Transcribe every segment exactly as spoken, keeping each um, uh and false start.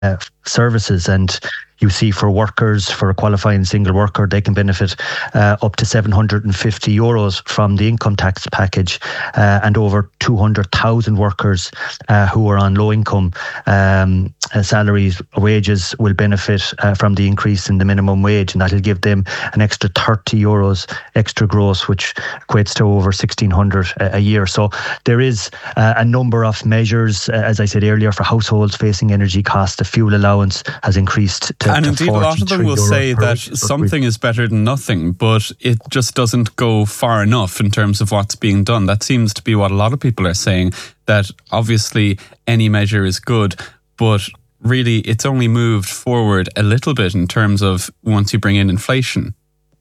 uh, services. And you see for workers, for a qualifying single worker, they can benefit uh, up to seven hundred fifty euros from the income tax package, uh, and over two hundred thousand workers uh, who are on low income um, uh, salaries, wages will benefit uh, from the increase in the minimum wage, and that'll give them an extra thirty euros extra gross, which equates to over sixteen hundred a, a year. So there is uh, a number of measures, uh, as I said earlier, for households facing energy costs. The fuel allowance has increased to And indeed, a lot of them will say that something is better than nothing, but it just doesn't go far enough in terms of what's being done. That seems to be what a lot of people are saying, that obviously any measure is good, but really it's only moved forward a little bit in terms of once you bring in inflation.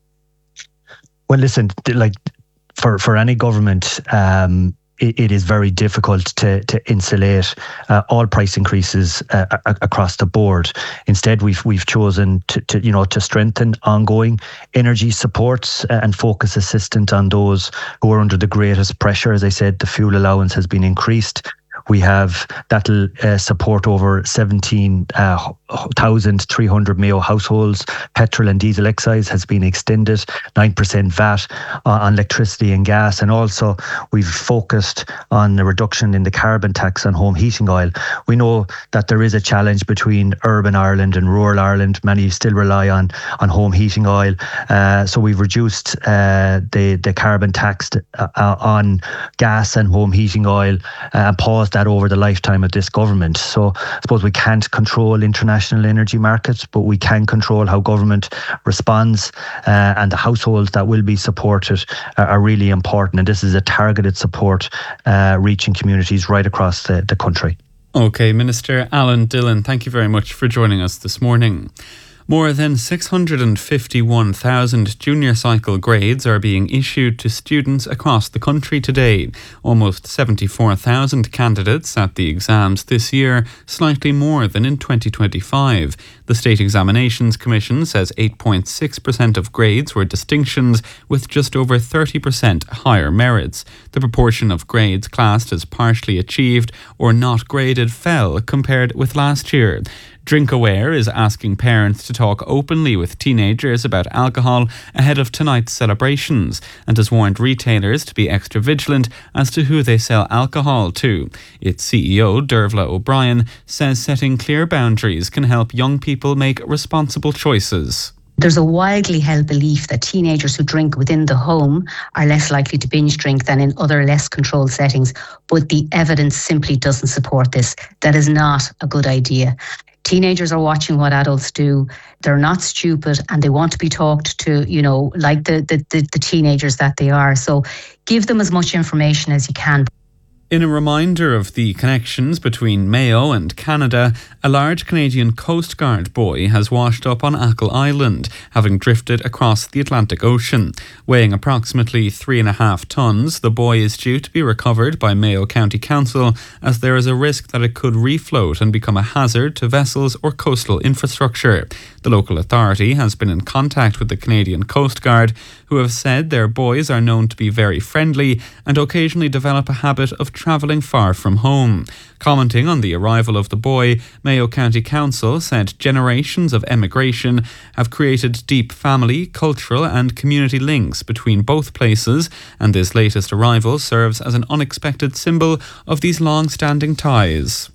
Well, listen, like for, for any government, um, it is very difficult to to insulate uh, all price increases uh, across the board. Instead, we've we've chosen to, to you know to strengthen ongoing energy supports and focus assistance on those who are under the greatest pressure. As I said, the fuel allowance has been increased. We have that'll uh, support over seventeen thousand three hundred Mayo households. Petrol and diesel excise has been extended, nine percent V A T uh, on electricity and gas. And also we've focused on the reduction in the carbon tax on home heating oil. We know that there is a challenge between urban Ireland and rural Ireland. Many still rely on, on home heating oil. Uh, so we've reduced uh, the, the carbon tax uh, on gas and home heating oil uh, and paused that over the lifetime of this government. So I suppose we can't control international energy markets, but we can control how government responds, uh, and the households that will be supported uh, are really important. And this is a targeted support uh, reaching communities right across the, the country. Okay, Minister Alan Dillon, thank you very much for joining us this morning. More than six hundred fifty-one thousand junior cycle grades are being issued to students across the country today. Almost seventy-four thousand candidates at the exams this year, slightly more than in twenty twenty-five. The State Examinations Commission says eight point six percent of grades were distinctions, with just over thirty percent higher merits. The proportion of grades classed as partially achieved or not graded fell compared with last year. DrinkAware is asking parents to talk openly with teenagers about alcohol ahead of tonight's celebrations, and has warned retailers to be extra vigilant as to who they sell alcohol to. Its C E O, Dervla O'Brien, says setting clear boundaries can help young people make responsible choices. There's a widely held belief that teenagers who drink within the home are less likely to binge drink than in other less controlled settings, but the evidence simply doesn't support this. That is not a good idea. Teenagers are watching what adults do. They're not stupid, and they want to be talked to, you know, like the, the, the, the teenagers that they are. So give them as much information as you can. In a reminder of the connections between Mayo and Canada, a large Canadian Coast Guard buoy has washed up on Achill Island, having drifted across the Atlantic Ocean. Weighing approximately three and a half tonnes, the buoy is due to be recovered by Mayo County Council, as there is a risk that it could refloat and become a hazard to vessels or coastal infrastructure. The local authority has been in contact with the Canadian Coast Guard, who have said their buoys are known to be very friendly and occasionally develop a habit of travelling far from home. Commenting on the arrival of the buoy, Mayo County Council said generations of emigration have created deep family, cultural and community links between both places, and this latest arrival serves as an unexpected symbol of these long-standing ties.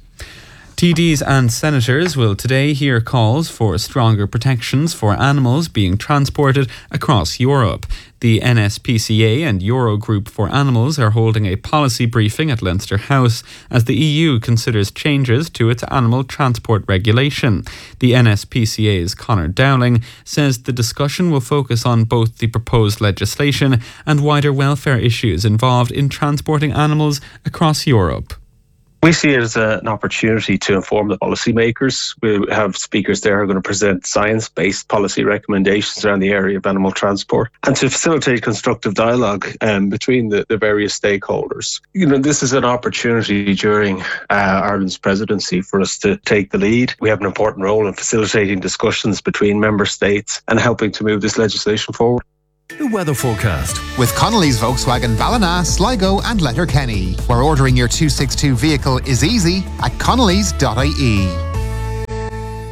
T Ds and senators will today hear calls for stronger protections for animals being transported across Europe. The N S P C A and Eurogroup for Animals are holding a policy briefing at Leinster House as the E U considers changes to its animal transport regulation. The N S P C A's Conor Dowling says the discussion will focus on both the proposed legislation and wider welfare issues involved in transporting animals across Europe. We see it as a, an opportunity to inform the policymakers. We have speakers there who are going to present science-based policy recommendations around the area of animal transport, and to facilitate constructive dialogue um, between the, the various stakeholders. You know, this is an opportunity during uh, Ireland's presidency for us to take the lead. We have an important role in facilitating discussions between member states and helping to move this legislation forward. The weather forecast with Connolly's Volkswagen Ballina, Sligo and Letterkenny, where ordering your two sixty-two vehicle is easy at connolly's dot I E.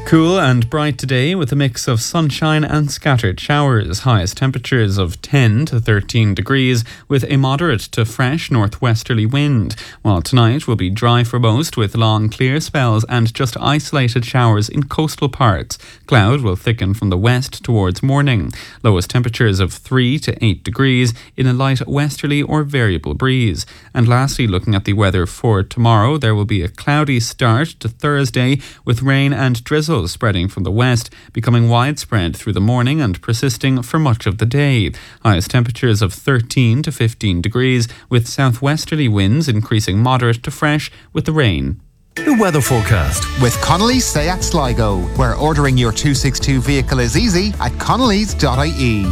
Cool and bright today with a mix of sunshine and scattered showers. Highest temperatures of ten to thirteen degrees with a moderate to fresh northwesterly wind. While tonight will be dry for most with long clear spells and just isolated showers in coastal parts. Cloud will thicken from the west towards morning. Lowest temperatures of three to eight degrees in a light westerly or variable breeze. And lastly, looking at the weather for tomorrow, there will be a cloudy start to Thursday with rain and drizzle spreading from the west, becoming widespread through the morning and persisting for much of the day. Highest temperatures of thirteen to fifteen degrees, with southwesterly winds increasing moderate to fresh with the rain. The weather forecast with Connolly's Seat Sligo, where ordering your two sixty-two vehicle is easy at connellys dot I E.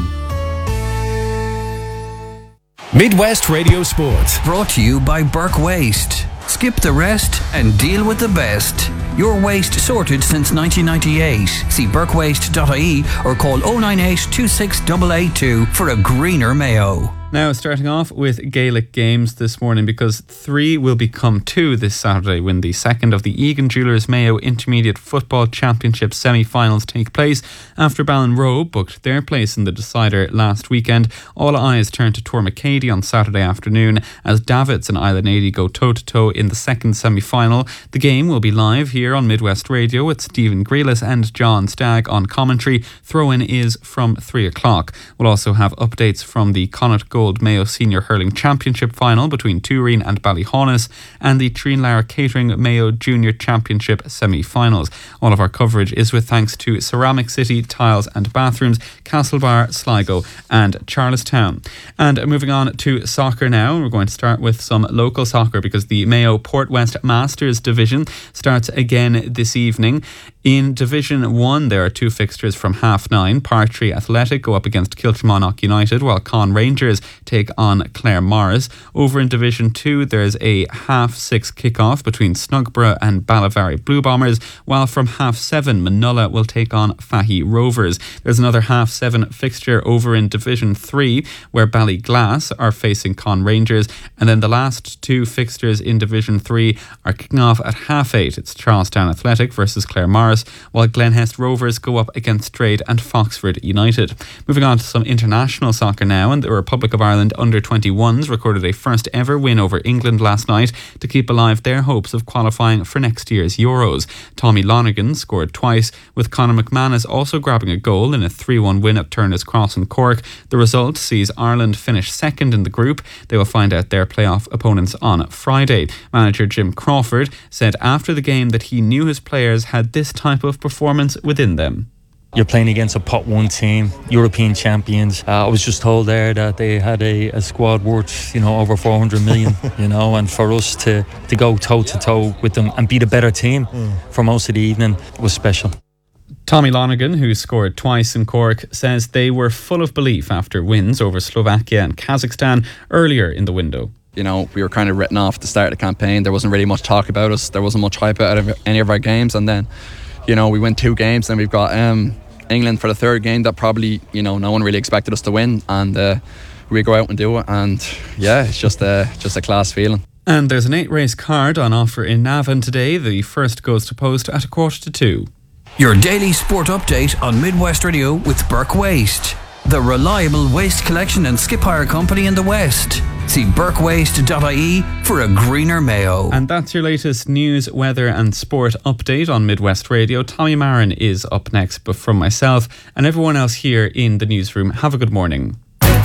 Midwest Radio Sport, brought to you by Burke Waste. Skip the rest and deal with the best. Your waste sorted since nineteen ninety-eight. See burke waste dot I E or call oh nine eight, two six eight eight two for a greener Mayo. Now, starting off with Gaelic games this morning, because three will become two this Saturday when the second of the Egan Jewellers Mayo Intermediate Football Championship semi-finals take place. After Ballinrobe booked their place in the decider last weekend, all eyes turn to Tormacady on Saturday afternoon as Davids and Island eighty go toe-to-toe in the second semi-final. The game will be live here on Midwest Radio with Stephen Grealis and John Stagg on commentary. Throw-in is from three o'clock. We'll also have updates from the Connacht Gold Mayo Senior Hurling Championship final between Turin and Ballyhaunis and the Trinlara Catering Mayo Junior Championship semi-finals. All of our coverage is with thanks to Ceramic City Tiles and Bathrooms, Castlebar, Sligo and Charlestown. And moving on to soccer now, we're going to start with some local soccer because the Mayo Port West Masters division starts again this evening. In Division one, there are two fixtures from half nine. Partry Athletic go up against Kiltramonach United, while Con Rangers take on Clare Morris. Over in Division two, there's a half six kickoff between Snugborough and Ballavary Blue Bombers, while from half seven, Manulla will take on Fahy Rovers. There's another half seven fixture over in Division three, where Ballyglass are facing Con Rangers, and then the last two fixtures in Division three are kicking off at half eight. It's Charlestown Athletic versus Clare Morris, while Glenhest Rovers go up against Strade and Foxford United. Moving on to some international soccer now, and the Republic of Ireland under twenty-ones recorded a first ever win over England last night to keep alive their hopes of qualifying for next year's Euros. Tommy Lonergan scored twice, with Conor McManus also grabbing a goal in a three one win at Turner's Cross in Cork. The result sees Ireland finish second in the group. They will find out their playoff opponents on Friday. Manager Jim Crawford said after the game that he knew his players had this type of performance within them. You're playing against a pot one team, European champions. Uh, I was just told there that they had a, a squad worth, you know, over four hundred million, you know, and for us to, to go toe to toe with them and be the better team mm. for most of the evening was special. Tommy Lonergan, who scored twice in Cork, says they were full of belief after wins over Slovakia and Kazakhstan earlier in the window. You know, we were kind of written off at the start of the campaign. There wasn't really much talk about us. There wasn't much hype out of any of our games. And then, you know, we win two games. Then we've got um, England for the third game that probably, you know, no one really expected us to win. And uh, we go out and do it. And yeah, it's just a, just a class feeling. And there's an eight race card on offer in Navan today. The first goes to post at a quarter to two. Your daily sport update on Midwest Radio with Burke Waste, the reliable waste collection and skip hire company in the West. See burke waste dot I E for a greener Mayo. And that's your latest news, weather and sport update on Midwest Radio. Tommy Marin is up next, but from myself and everyone else here in the newsroom, have a good morning.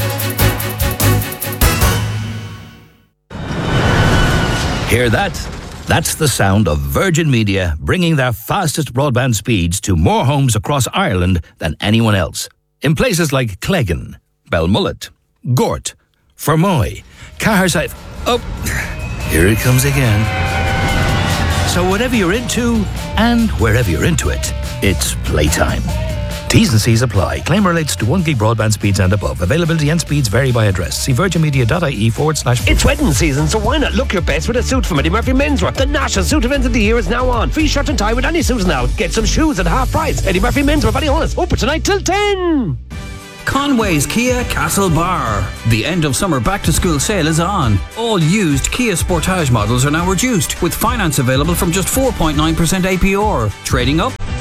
Hear that? That's the sound of Virgin Media bringing their fastest broadband speeds to more homes across Ireland than anyone else. In places like Cleggan, Belmullet, Gort, Fermoy, Caherside. Oh, here it comes again. So whatever you're into and wherever you're into it, it's playtime. T's and C's apply. Claim relates to one gig broadband speeds and above. Availability and speeds vary by address. See virginmedia.ie forward slash... It's wedding season, so why not look your best with a suit from Eddie Murphy Menswear? The national suit event of the year is now on. Free shirt and tie with any suits now. Get some shoes at half price. Eddie Murphy Menswear, Ballyhaunis. Open tonight till ten. Conway's Kia Castlebar. The end of summer back to school sale is on. All used Kia Sportage models are now reduced, with finance available from just four point nine percent A P R. Trading up?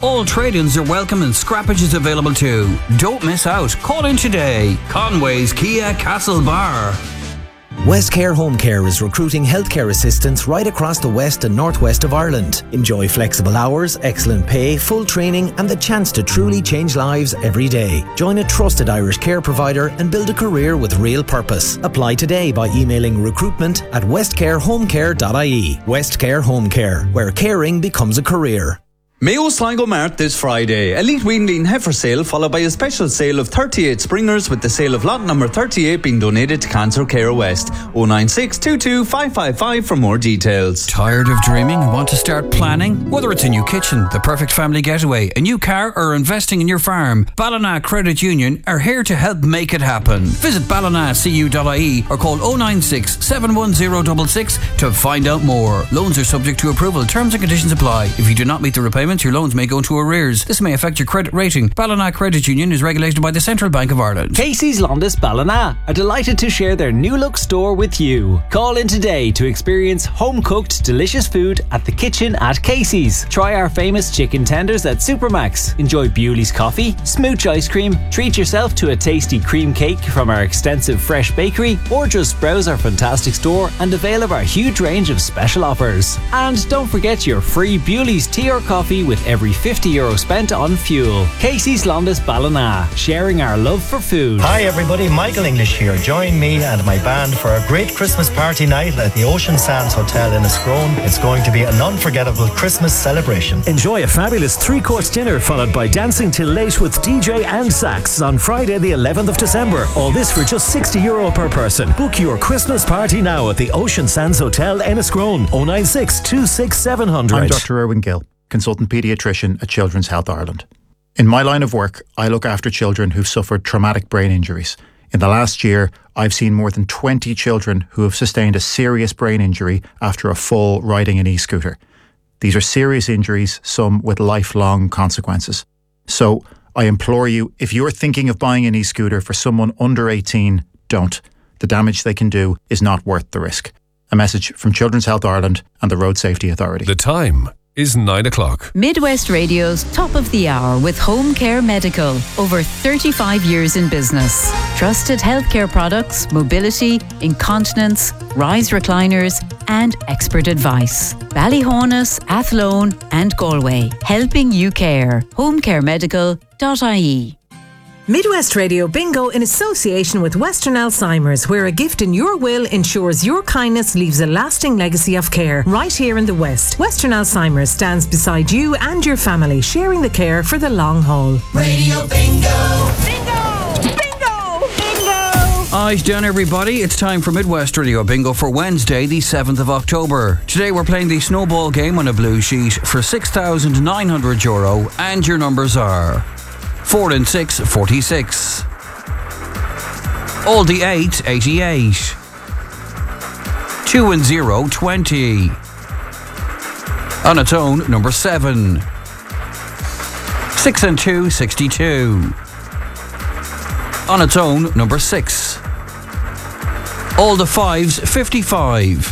All trade-ins are welcome and scrappage is available too. Don't miss out. Call in today. Conway's Kia Castlebar. Westcare Home Care is recruiting healthcare assistants right across the west and northwest of Ireland. Enjoy flexible hours, excellent pay, full training and the chance to truly change lives every day. Join a trusted Irish care provider and build a career with real purpose. Apply today by emailing recruitment at westcarehomecare dot I E. Westcare Home Care, where caring becomes a career. Mayo Sligo Mart this Friday. Elite Weanling heifer sale followed by a special sale of thirty-eight springers with the sale of lot number thirty-eight being donated to Cancer Care West. oh nine six two two five five five for more details. Tired of dreaming and want to start planning? Whether it's a new kitchen, the perfect family getaway, a new car or investing in your farm, Ballina Credit Union are here to help make it happen. Visit ballina c u dot I E or call oh nine six seven one oh six six to find out more. Loans are subject to approval. Terms and conditions apply. If you do not meet the repayment, your loans may go into arrears. This may affect your credit rating. Ballina Credit Union is regulated by the Central Bank of Ireland. Casey's Londis Ballina are delighted to share their new look store with you. Call in today to experience home-cooked delicious food at the kitchen at Casey's. Try our famous chicken tenders at Supermax. Enjoy Bewley's coffee, smooch ice cream, treat yourself to a tasty cream cake from our extensive fresh bakery, or just browse our fantastic store and avail of our huge range of special offers. And don't forget your free Bewley's tea or coffee with every fifty euro spent on fuel. Casey's Londis Ballina, sharing our love for food. Hi everybody, Michael English here. Join me and my band for a great Christmas party night at the Ocean Sands Hotel in Escrone. It's going to be an unforgettable Christmas celebration. Enjoy a fabulous three-course dinner followed by dancing till late with D J and sax on Friday the eleventh of December. All this for just sixty euro per person. Book your Christmas party now at the Ocean Sands Hotel in Escrone. oh nine six two six seven hundred. I'm Doctor Erwin Gill, consultant paediatrician at Children's Health Ireland. In my line of work, I look after children who've suffered traumatic brain injuries. In the last year, I've seen more than twenty children who have sustained a serious brain injury after a fall riding an e-scooter. These are serious injuries, some with lifelong consequences. So, I implore you, if you're thinking of buying an e-scooter for someone under eighteen, don't. The damage they can do is not worth the risk. A message from Children's Health Ireland and the Road Safety Authority. The time is nine o'clock. Midwest Radio's Top of the Hour with Home Care Medical. Over thirty-five years in business. Trusted healthcare products, mobility, incontinence, rise recliners, and expert advice. Ballyhonus, Athlone, and Galway. Helping you care. home care medical dot I E. Midwest Radio Bingo in association with Western Alzheimer's, where a gift in your will ensures your kindness leaves a lasting legacy of care. Right here in the West, Western Alzheimer's stands beside you and your family, sharing the care for the long haul. Radio Bingo! Bingo! Bingo! Bingo! Eyes down everybody, it's time for Midwest Radio Bingo for Wednesday the seventh of October. Today we're playing the snowball game on a blue sheet for six thousand nine hundred euro and your numbers are four and six, forty-six. All the eight, eighty-eight. Two and zero, twenty. On its own, number seven. Six and two, sixty-two. On its own, number six. All the fives, fifty-five.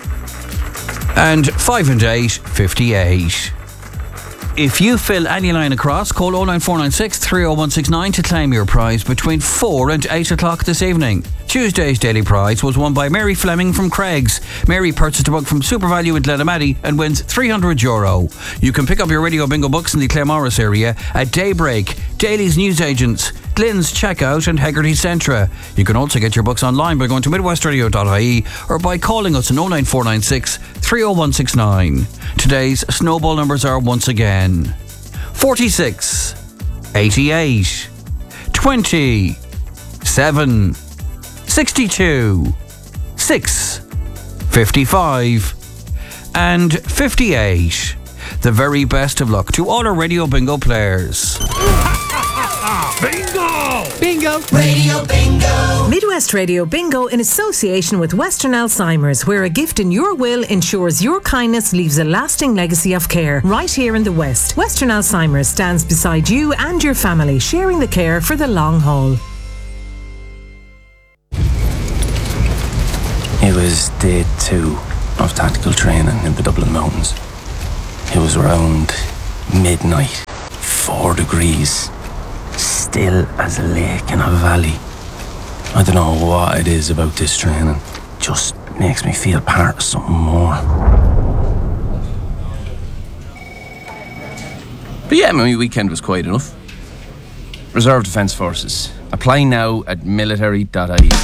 And five and eight, fifty-eight. If you fill any line across, call oh nine four nine six, three oh one six nine to claim your prize between four and eight o'clock this evening. Tuesday's daily prize was won by Mary Fleming from Craig's. Mary purchased a book from SuperValue in Glenamaddy and wins three hundred euro. You can pick up your Radio Bingo books in the Claremorris area at Daybreak, Daly's Newsagents, Glyn's Checkout and Hegarty Centra. You can also get your books online by going to midwest radio dot I E or by calling us on oh nine four nine six, three oh one six nine. Today's snowball numbers are once again forty-six, eighty-eight, twenty, seven, sixty-two, six, fifty-five and fifty-eight. The very best of luck to all our Radio Bingo players. Bingo! Bingo! Radio Bingo! Midwest Radio Bingo in association with Western Alzheimer's, where a gift in your will ensures your kindness leaves a lasting legacy of care. Right here in the West, Western Alzheimer's stands beside you and your family, sharing the care for the long haul. It was day two of tactical training in the Dublin Mountains. It was around midnight four degrees. Still as a lake in a valley. I don't know what it is about this training. Just makes me feel part of something more. But yeah, my weekend was quiet enough. Reserve Defence Forces. Apply now at military dot I E.